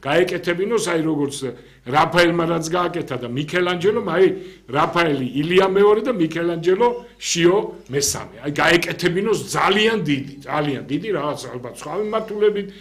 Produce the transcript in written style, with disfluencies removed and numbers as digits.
გაეკეთებინოს აი როგორც რაფაელმა რაც გააკეთა და მიქელანჯელომ აი რაფაელი ილია მეორე და მიქელანჯელო შიო მესამე აი გაეკეთებინოს ძალიან დიდი რაღაც ალბათ სხვა მიმართულებით